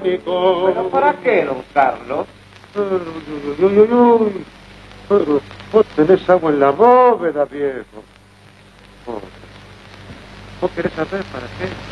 abanico. ¿Pero para qué, don Carlos? Pero vos tenés agua en la bóveda, viejo. ¿Vos querés saber para qué?